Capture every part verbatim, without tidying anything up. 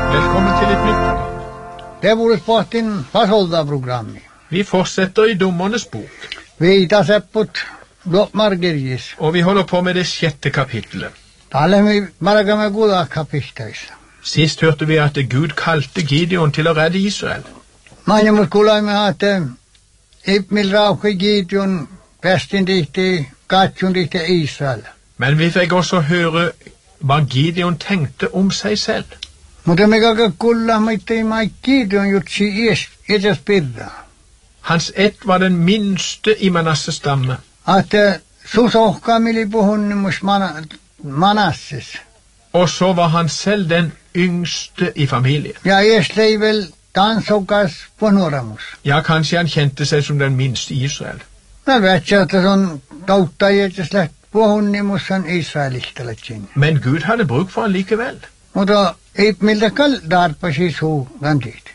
Velkommen til et nytt program. Det er vårt sporten Fasolda-programmet. Vi fortsetter i Dommernes bok. Vi tar seg på Blåttmargergis. Og vi holder på med det sjette kapittelet. Taler vi bare med gode kapitler. Sist hørte vi at Gud kalte Gideon til å redde Israel. Mange må skulle med at Ibmil Rauke Gideon besten dit i Gatjon dit i Israel. Men vi fikk også høre hva Gideon tenkte om seg selv. Mutta me kaka kulla maittei mai Gideon jutsi edes pirra. Hans ett var den minste i Manasses stamme. At susohka mili puhunnimus Manasses. Og så var han selv den yngste i familien. Ja, es lei vel tansokas punuoramus. Ja, kanskje han kjente seg som den minste i Israel. Mä vähtsä, että se on tautta jätesläht puhunnimus on Israelihtaletsin. Men Gud hadde bruk for han likevel. Mutta ei miltä darpasi suu gantit.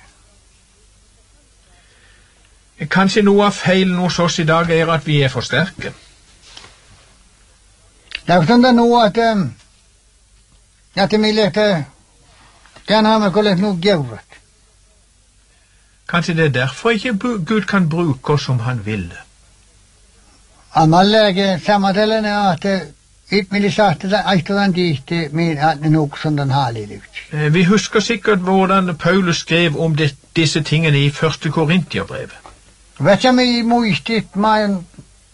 Kanskje noe av feilen hos oss i dag er at vi er for sterke. Lähtön det nu att att mille että kan ha med kollet nu geurat. Kanskje det er derfor ikke Gud kan bruke oss som han vil. Amalle samatellene at it mille sagt det aistodan diitte min at nok som den halilut. Vi husker sikkert hvordan Paulus skrev om det, disse tingene i første Korintiabrev. Vet jag mig muistit main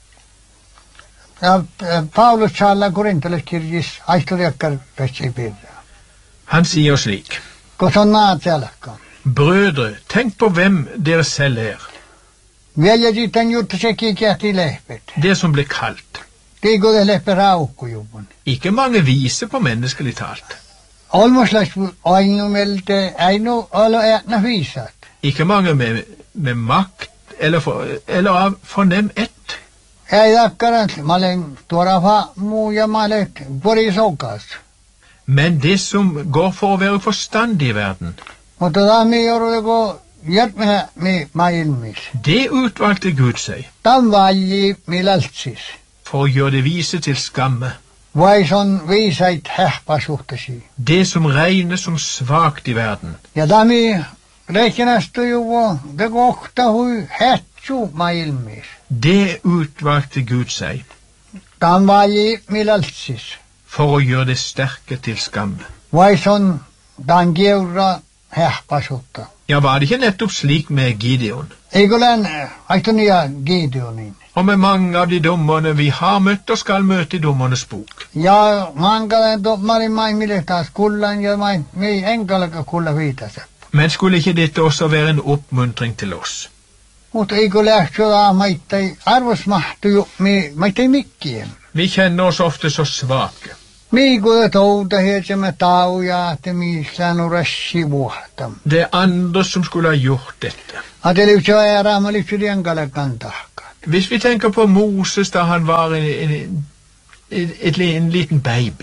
ja Paulus salla Korintoleskirjis aistodiakkar vetsi pirra. Han sier slik: Koson naatselakka. Brødre, tenk på hvem dere selv er. Vielä sitten juttu se kikjahti lehpet. Det som ble kalt. Det går det lehpe raukujuvun. Ikke mange vise på menneskelig talt. Olmoslags ainumelte ainu olo ätna visat. Ikke mange med, med makt eller, for, eller av fornem ett. Ei dakkarat, mä olen tuoda fa muu ja mä olen porisokas. Men det som går for å være forstandig i verden, Mutta da mi joudumme ko jätmä mi maailmis. det utvalgte Gud seg Tam valji milaltsis. for å gjøre det vise til skamme. Vai son viisait hähpasuhtasi. Det som regnes som svagt i verden, Ja da mi reikinastu juvo det kohta hui hetsu maailmis. det utvalgte Gud seg Tam valji milaltsis. for å gjøre det sterke til skamme. Vai son dan geura hähpasutta. Ja, var det ikke nettopp slik med Gideon? Egolen aitonia Gideonin. Og med mange av de dommerne vi har møtt og skal møte i Dommernes bok. Ja mankalen dommari mai militaas kullan ja mai mi enkalaka kulla viitase. Men skulle ikke dette også være en oppmuntring til oss? Mutta eikö lähtö maittai arvosmahtu ju mi maittai mikkien. Vi kjenner oss ofte så svake. Mi kuda touta hietsemme tauja että mi sanu rassi vuohtam. Det er andre som skulle ha gjort dette. Ateli jo era ma lyfti enkalakan tahka. Hvis vi tenker på Moses da han var en, en, en, en, en liten baby.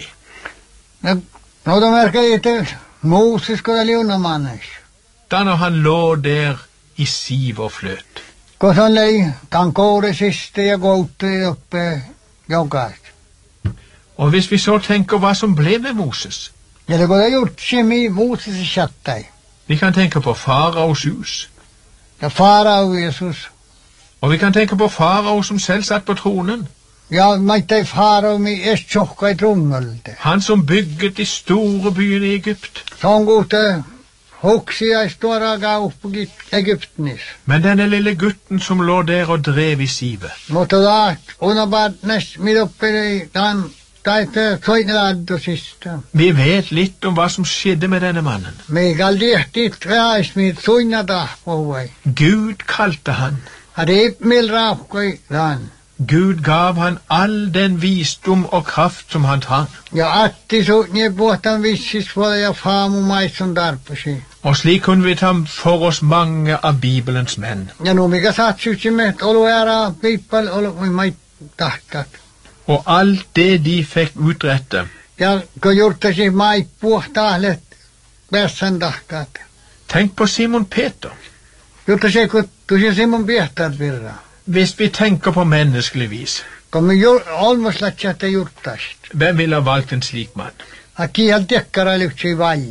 No da merkeli että Moses kuda liunamannes. Da når han lå der i siv og fløt. Kosan lei tankoudesiste ja goutte oppe jokaist. Og hvis vi så tenker hva som ble med Moses. Ja det kuda jutsi mi Moses chattai. Vi kan tenke på Faraos hus. Ja farao Jesus. Og vi kan tenke på Farao som selv satt på tronen. Ja maittai farao mi est tjokka i trommelte. Han som bygget de store byene i Egypt. Sånn gode hoksia i stora gaupugit Egyptnis. Men denne lille gutten som lå der og drev i sivet. Mutta da unabartnes midoppeli dan taite soineladdosista. Vi vet litt om hva som skjedde med denne mannen. Me galdihtit reais mit suinada povai. Gud kalte han. Hadip mil raukoi dan. Gud gav han all den visdom og kraft som han trang. Ja atti suinje puhtan vissis voda ja faamu maisson darpasi. Og slik kunne vi ta for oss mange av Bibelens menn. Ja nu mikä satsutsimet olu era pippal olu mait tahkat. Og alt det de fikk utrette. Ja kun juurtasi mai puhtahlet bessan tahkat. Tenk på Simon Peter. Juurtasi kun tusi Simon Piehtar virra. Hvis vi tenker på menneskelig vis, Kun me olmoslatsi että juurtast. hvem ville ha valgt en slik mann? Aki al tekkara lyhtsi valjen.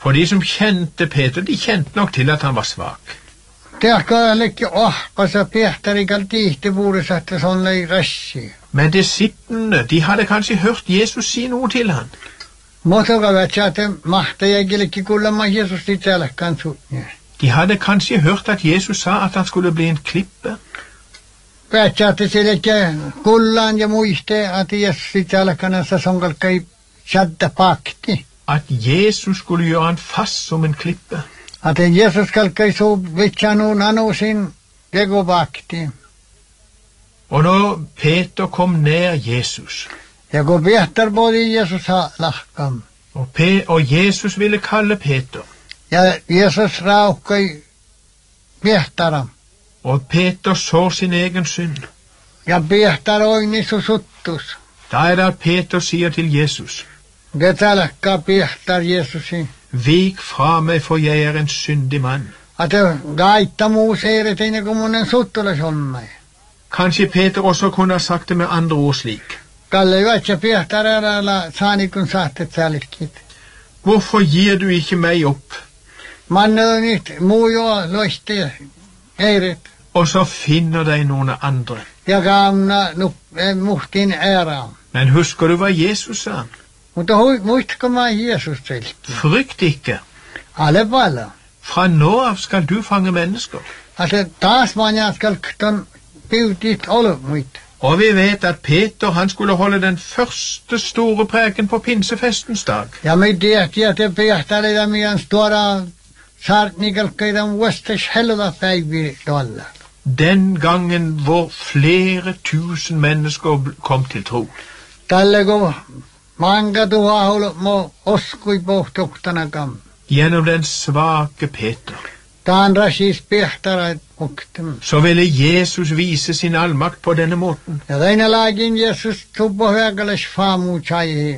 For de som kjente Peter, de kjente nok til at han var svak. Tehkää lekki ohkasa Pietari kaltiihti vuurisatte sonlei rassi. Men disiplene, de hadde kanskje hørt Jesus si noe til han. Motoka vätsäätte mahtajäkillekin kuulemma Jeesus itselläkään suutnia. De hadde kanskje hørt at Jesus sa at han skulle bli en klippe. Vätsäätte sillekin kullaan ja muiste, että Jeesus itselläkään se sonkalkai sadda pakti. At Jesus skulle gjøre han fast som en klippe. Että Jeesus kalkai suu vitsanu nanusin jego pakti. Og når Peter kom nær Jesus, Ja kun Pietari podi Jeesus lahkam. og, Pe og Jesus ville kalle Peter, Ja Jeesus rauhkai Pietara. og Peter så sin egen synd, Ja Pietari oinisu suttus. da er det at Peter sier til Jesus, Getälkää Pietari Jeesusi. vik fra meg, for jeg er en syndig mann. Että gaita muu seiretine kun monen suttulas onnai. Kanskje Peter også kunne ha sagt det med andre ord slik. Kalle vätsä Pietari ärellä saani kun saattet sälkit. Hvorfor gir du ikke meg opp? Manne on nyt muu jo loisti eiret. Og så finner deg noen andre. Ja kaamna muhtin ära. Men husker du hva Jesus sa? Mutta muistako mä Jeesus selki? Frykt ikke. Alle pala. Fra nå av skal du fange mennesker. Että taas man skal ton piutit olo muit. Og vi vet at Peter, han skulle holde den første store preken på pinsefestens dag. Ja me tiedätti, että Pietari ja meidän stora saartnikalkkeiden vuostas helva päivi tuolla. Den gangen hvor flere tusen mennesker kom til tro. Tälle kun manga tuha holo mo oskui pohtohtanakam. Gjennom den svake Peter. Taan rasis Pietari oktem. Så ville Jesus vise sin allmakt på denne måten. Ja teine lagin Jeesus tuppo hyökkäles faamu chaihi.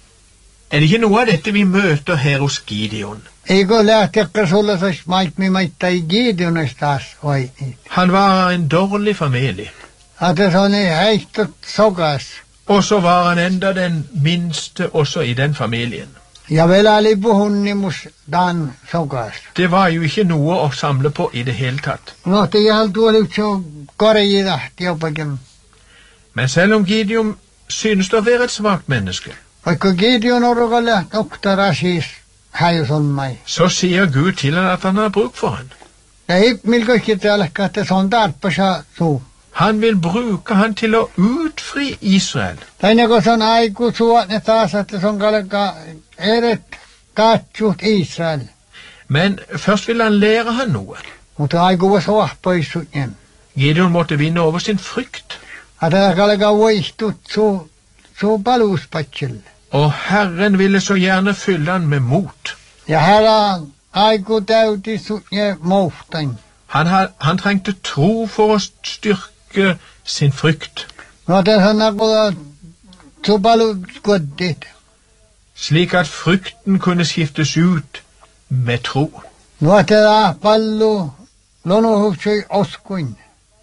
Er det ikke noe av dette vi møter her hos Gideon? Eikö lähtekkä sulla sais maitmi maittai Gideonis taas vai? Han var en dårlig familie. Että se on niin heittot sokas. Og så var han enda den minste også i den familien. Ja vielä oli puhunnimus dan sokas. Det var jo ikke noe å samle på i det hele tatt. No te jahal tuoli så korji tahti jopakin. Men selv om Gideon synes å være et svagt menneske, Vaikka Gideon orgalle doktor rasis häjus on mai. så sier Gud til han at han har bruk for han. Ja ipmil kaikki täälläkkä, että se on tarppasa suu. Han vil bruke han til å utfri Israel. Taina kun se on aiku suotne taas, että se on kalka eret katsut Israel. Men først vil han lære han noe. Mutta aiku var soahpoissutjen. Gideon måtte vinne over sin frykt. Että kalka voihtut suu, suu paluuspatsille. Og Herren ville så gjerne fylle han med mot. Ja herra aiku täyti sutje mohtain. Han, ha, han trengte tro for å styrke sin frykt, No te sanna kun suu paluuskuddit. slik at frykten kunne skiftes ut med tro. No te da pallu lonuhuksui oskuin.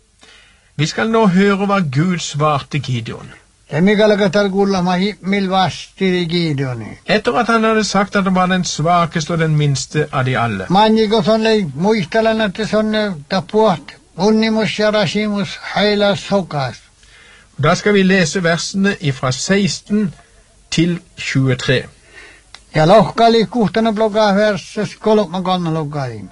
Vi skal nå høre hva Gud svarte Gideon. Ja mikä tarkulla ma himmil vastiri Gideoni. Etter at han hadde sagt at han var den svakeste og den minste av de alle. Manniko sonne muistelen, että sonne tapuat unnimus ja rasimus heilas sokas. Da skal vi lese versene fra seksten til tjuetre. Ja lohkali kuhtana blokaa verses kolma kanna lokain.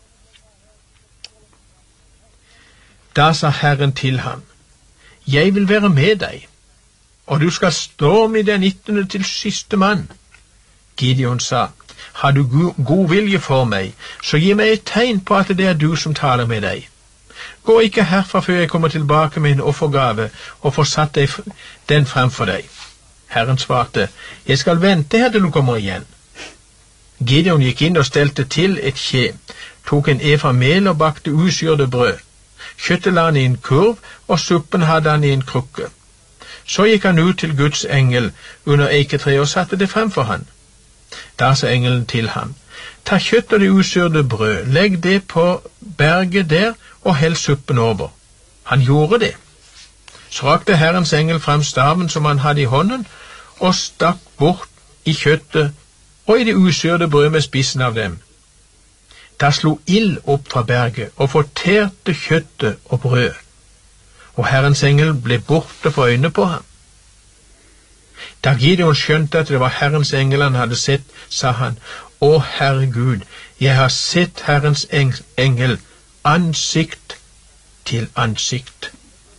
Da sa Herren til ham, jeg vil være med deg, og du skal stå med den nittende til siste mann. Gideon sa, har du go god vilje for meg, så gi meg et tegn på at det er du som taler med deg. Gå ikke herfra før jeg kommer tilbake med en offergave og får satt deg den fremfor deg. Herren svarte, jeg skal vente her til du kommer igjen. Gideon gikk inn og stelte til et kje, tok en efa mel og bakte usyrede brød. Kjøttet la han i en kurv, og suppen hadde han i en krukke. Så gikk han ut til Guds engel under eiketreet og satte det fremfor han. Da sa engelen til ham, ta kjøtt og det usyrede brød, legg det på berget der og hell suppen over. Han gjorde det. Så rakte Herrens engel frem staven som han hadde i hånden, og stakk bort i kjøttet og i det usyrede brød med spissen av dem. Da slo ild opp fra berget og forterte kjøttet og brød, og Herrens engel ble borte for øynene på ham. Da Gideon skjønte at det var Herrens engel han hadde sett, sa han, «Å Herre Gud, jeg har sett Herrens engel ansikt til ansikt.»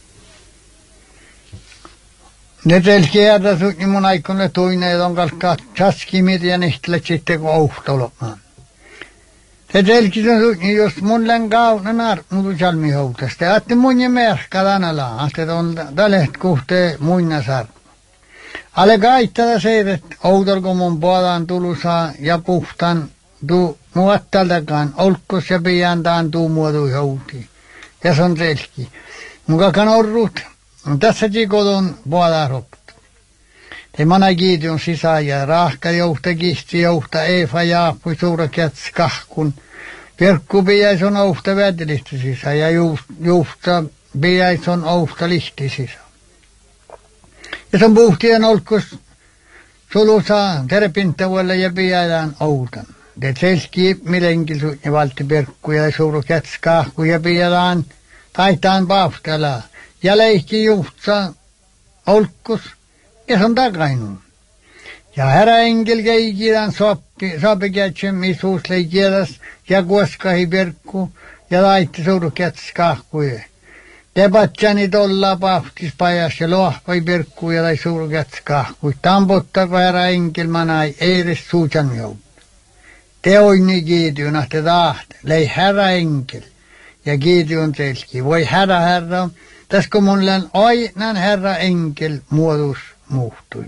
Nyt elkeäärä sut mun aikone toinen on kalka chaskimit ja nihtlet sitten kun ouhtolomaan. Se elkisen sut jos mun län kaunanar mutu jalmi houtasta. Ja atti mun ja merkka tanala, asti on tälet kuhtee muinasar. Ale kaittada seiret outol kun mun puolaan tulusaa ja puhtaan tuu muattaltakaan olkkos ja piantaan tuu muotui houti. Ja se on selki. Mun kakan orrut. Tässä kodon puolarokta. Te mana Gideon sisään ja rahka jouhta kihti jouhta Eeva jaapui suurakäts kahkun. Perkku piäis on ouhta vädelistä sisään ja juhta piäis on ouhta lihti sisään. Ja sen puhtien olkos sulusaa terpintävuelle ja piädään outan. Te selski milenkil ja valti perkku ja suurakäts kahku ja piädään taitaan pahtälaa. Ja leikki juhtsa olkkus ja se on takainun. Ja herra engel keikidän sopikätsem isuus leikiedas ja kuoskahi perkku ja laitti surukäts kahkuja. Tepatsani tolla pahtis pajas ja lohpai perkku ja lai surukäts kahkuja. Tampottako herra engel manai eires suujan jout. Te oini Gideon ahte tahte, lei herra engel ja Gideon selki. Voi herra herra. Tässä kun mun län aina herra enkel muodus muuttui.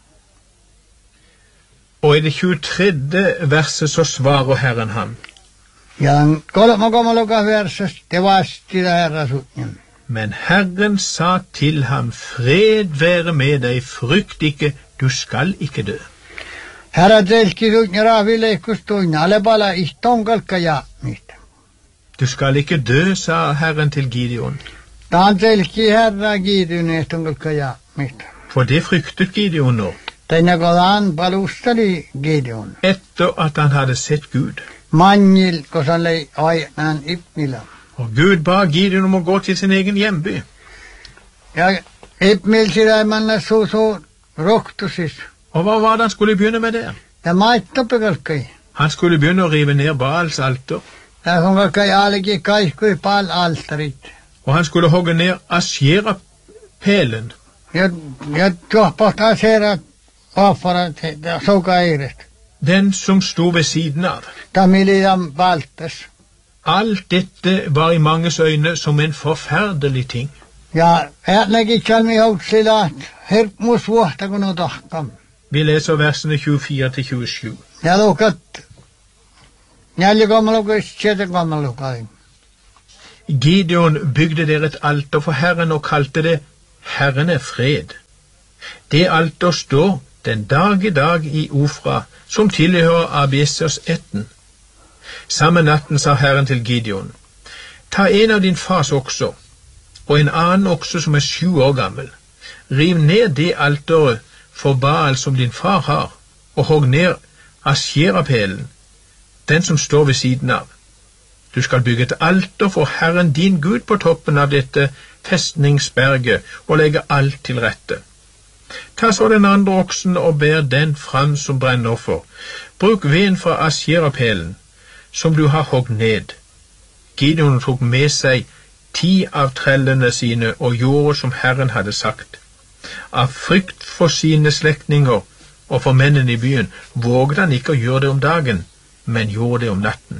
Og i det tjuetredje verset så svarer Herren ham. Ja kolma kolmaluka verses det vasti det herra sutjen. Men Herren sa til ham, fred være med deg, frykt ikke, du skal ikke dø. Herra telki sutjen raavi leikkustuina, ale pala ihton kalka jaamista. Du skal ikke dø, sa Herren til Gideon. Tämän selki herra Gideon ehton kalka jaamista. For det fryktet Gideon nå. Tänne kun han palusteli Gideon. Etter at han hadde sett Gud. Manjil, kun han lei ainan Ipmila. Og Gud ba Gideon om å gå til sin egen hjemby. Ja Ipmil sida manna så så roktusis. Og hva var det han skulle begynne med der? Ja maittoppe kalkai. Han skulle begynne å rive ned Baals alter. Ja hun kalkai alegi kaikkui Baal altarit. Og han skulle hogge ned Asjera-pelen. Ja, ja tuohpahtaa seera offarat soka eiret. Den som stod ved siden av. Tamiliam valtes. Alt dette var i manges øyne som en forferdelig ting. Ja, äänäkin kalmi houtsilaat, herpmus vuohta kun on tahkam. Vi leser versene tjuefire til tjuesju. Ja lukat, näljekommalukais, sjetekommalukai. Gideon bygde der et alter for Herren og kalte det Herren er fred. Det alter står den dag i dag i Ofra, som tilhører Abiesers etten. Samme natten sa Herren til Gideon, ta en av din fars okser, og en annen okser som er sju år gammel. Riv ned det alteret for Baal som din far har, og hogg ned Asjera-pelen, den som står ved siden av. Du skal bygge et alter for Herren din Gud på toppen av dette festningsberget og legge alt til rette. Ta så den andre oksen og bær den fram som brennoffer. Bruk veden fra Asjera-pelen, som du har hogg ned. Gideon tok med seg ti av trellene sine og gjorde som Herren hadde sagt. Av frykt for sine slektninger og for mennene i byen vågde han ikke å gjøre det om dagen, men gjorde det om natten.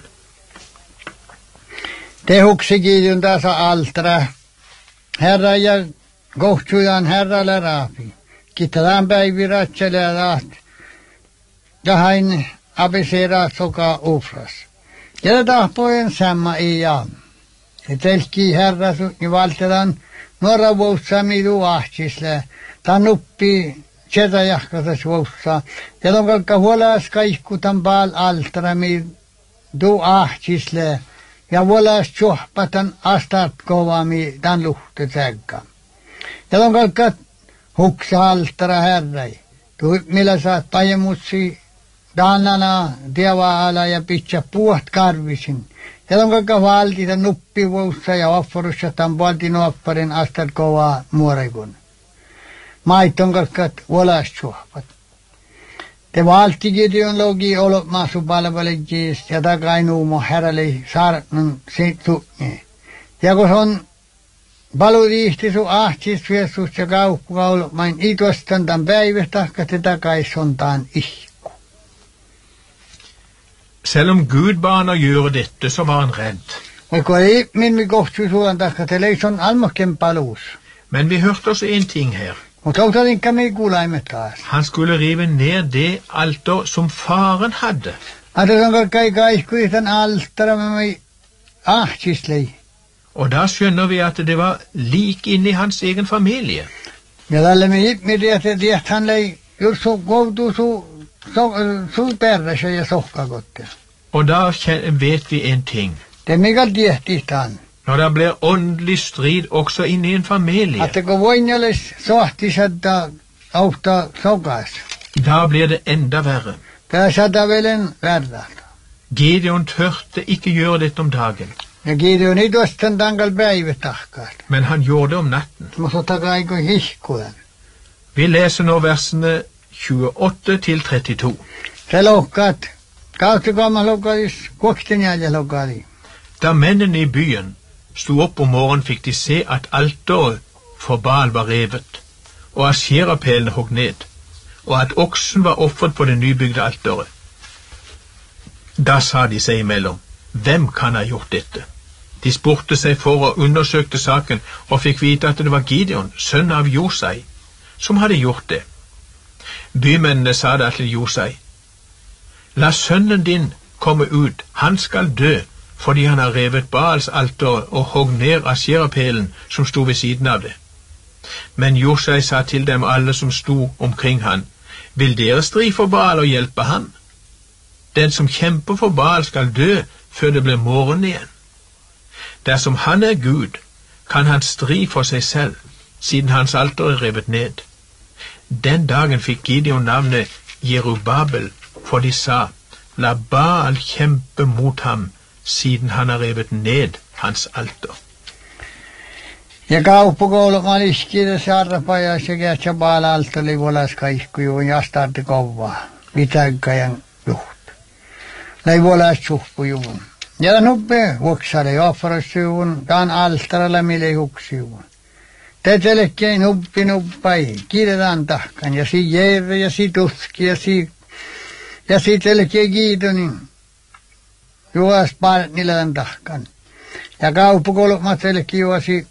Det huksi Gideon tässä altra. Herra ja kohtsujan herra lärapi. Kitetään päiviratselee laat. Ja hain abiseraa soka Ofras. Ja tahpojen samma i jaan. Se telki herra sutni valtetaan nuora vuossa midu ahtisle. Ta nuppi tjeta jahkasas vuossa. Ja ton kalka huolas kaikkutan Baal altra midu ahtisle. Ja vuolas tjohpatan astat kovami tan luhte tsägga. Ja ton kalka huksa altara herrai. Tu millä saat pajemutsi Danana devaala ja pitää puht karvisin. Ja on kaikka valtita nuppivuussa ja offerussa tämän valtin offerin astat kovaa muorekun. Maiton kaikka vuolastuopat. Te valti Gideon logi olot maasu palvelegis ja takainuumo herrali saarnun situni. Ja kun on paludiihti su ahtis viesus ja kauppuka olot main itostan tämän päivästä, ka te takaisontaan ihku. Selv om Gud ba han å gjøre dette, så var han redd. Og kun ei min kohtu suan takka te leison almokken palus. Men vi hørte også en ting her. Og tauta dinka me kuulaimet taas. Han skulle rive ned det alter som faren hadde. At det on kai kai kuitan altara med meg ahtislei. Og da skjønner vi at det var lik inne i hans egen familie. Ja tälle me hip me det det att han lei just så god så så så perre sig ja sokka gott. Og da vet vi en ting. Det er mega diet han. Når det blir åndelig strid også inne i en familie, At det går voinneles sohti sadda auta sokas. da blir det enda verre. Det sadda vel en verda. Gideon tørte ikke gjøre dette om dagen, Ja Gideon i dostan dangal päivä tahkaat. men han gjorde det om natten. Mutta takai kuin hihkuan. Vi leser nå versene tjueåtte til trettito. Se lokkaat. Kautta kamma lokkaadis. Kuokten jääjä lokkaadi. Da mennene i byen sto opp om morgenen, fikk de se at alteret for Baal var revet, og asherapælene hogg ned, og at oksen var offret på det nybygde alteret. Da sa de seg imellom, hvem kan ha gjort dette? De spurte seg for og undersøkte saken, og fikk vite at det var Gideon, sønn av Josai, som hadde gjort det. Bymennene sa da til Josai, la sønnen din komme ut, han skal dø, fordi han har revet Baals alter og hogg ned asherapælen som sto ved siden av det. Men Josai sa til dem alle som sto omkring han, vil dere stri for Baal og hjelpe han? Den som kjemper for Baal skal dø før det blir morgen igjen. Dersom han er Gud, kan han stri for seg selv, siden hans alter er revet ned. Den dagen fikk Gideon navnet Jerubabel, for de sa, la Baal kjempe mot ham, siden han har revet ned hans alter. Ja kauppakoulu mä liskiin sarrapaja sekä Chabala altali volas kaikkuju ja starti kovaa. Mitäkään juht. Lei volas suhpujuvun. Ja nuppe vuoksale offersujuvun, taan altaralla mille huksujuvun. Tetelekkein nuppi nuppai, kiitetään tahkan, ja si jerre, ja si tuski, ja si, ja si telekkein kiitonin. Juos parnilään tahkan. Ja kauppakoulu mä telekkein juosi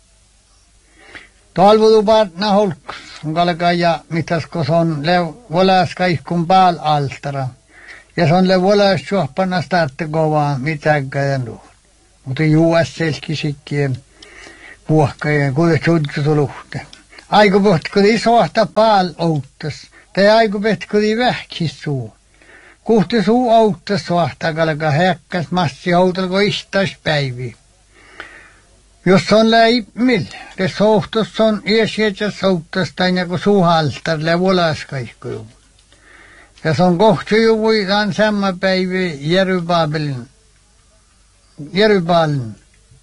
talvutupartna holks, kalka ja mitasko se on le volas kaikkun Baal altara. Ja se on le volas suoppana startte kovaa mitäkään nuh. Mutta juos selkisikkiä puhkaja, kuule tjudkutuluhte. Aiku puhtkudi sohta Baal outtas, tai aiku puhtkudi vähkissuu. Kuhti suu outtas sohta kalka häkkäs massi outalko istais päivi. Jos on läipmil, det sohtus on iesietsä souttas taina kun suuhaltar le volas kaikku. Ja se on kohti juvui tämän samma päivi Jerubabelin. Jerubaalin.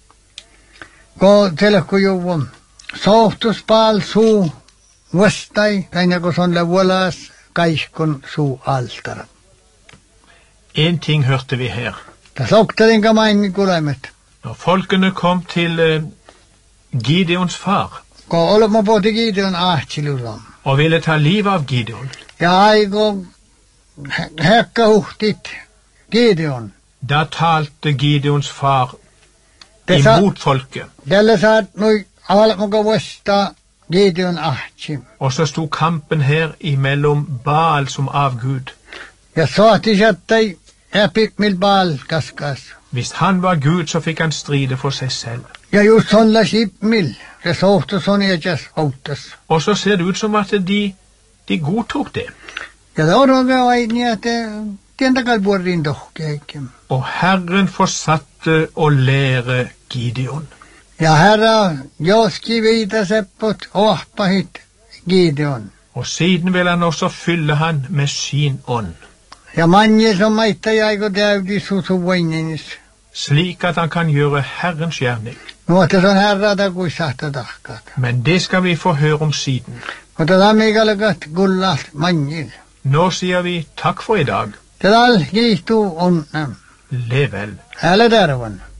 Ko telekku juvun. Sohtus Baal suu vastai taina kun se on le volas kaikkun suu altara. En ting hørte vi her. Ta soktarinka mainin kulaimet. Når folkene kom til eh, Gideons far Ko olemme pohti Gideon ahtiluram. og ville ta livet av Gideon, Ja aiko häkkä uhtit Gideon. da talte Gideons far Te sa, imot folket, tällä saat nui almuka vasta Gideon ahti. og så sto kampen her imellom Baal som avgud. Ja saati sattai epik mil Baal kaskas. Hvis han var Gud, så fikk han stride for seg selv. Ja just sånla sipmil. Det sohtus on ejas outtas. Og så ser det ut som at de, de godtok det. Ja det orroga aini at tientakal puorin tohkeekim. Og Herren fortsatte å lære Gideon. Ja herra joski viita seppot ohpahit Gideon. Og siden vil han også fylle han med sin ånd. Ja mange som etter jeg og død i sosuvoinens. slik at han kan gjøre Herrens gjerning. Nå er det sånn herre det går satt og dakket. Men det skal vi få høre om siden. Og det er meg alle godt gullast mange. Nå sier vi takk for i dag. Det er alt gitt og ånden. Lev vel. Alle dervan.